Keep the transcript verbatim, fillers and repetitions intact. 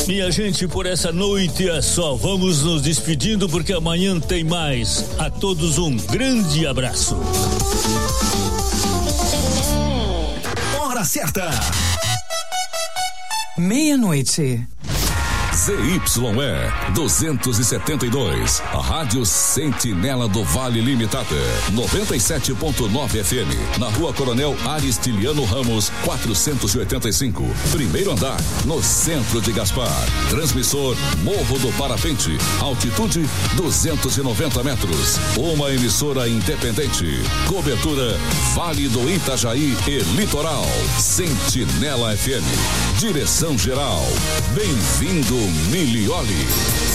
Minha gente, por essa noite é só. Vamos nos despedindo porque amanhã tem mais. A todos um grande abraço. Hora certa. Meia-noite. Z Y E duzentos e setenta e dois, a Rádio Sentinela do Vale Limitada, noventa e sete ponto nove F M, na Rua Coronel Aristiliano Ramos, quatrocentos e oitenta e cinco, primeiro andar, no centro de Gaspar. Transmissor Morro do Parapente, altitude duzentos e noventa metros. Uma emissora independente. Cobertura Vale do Itajaí e Litoral. Sentinela F M. Direção geral. Bem-vindo Milioli.